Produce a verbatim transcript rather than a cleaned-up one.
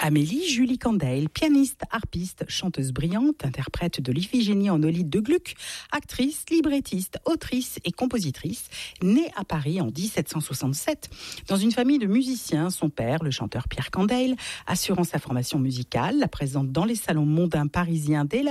Amélie Julie Candel, pianiste, harpiste, chanteuse brillante, interprète de l'Iphigénie en Aulide de Gluck, actrice, librettiste, autrice et compositrice, née à Paris en dix-sept cent soixante-sept dans une famille de musiciens. Son père, le chanteur Pierre Candel, assurant sa formation musicale, la présente dans les salons mondains parisiens dès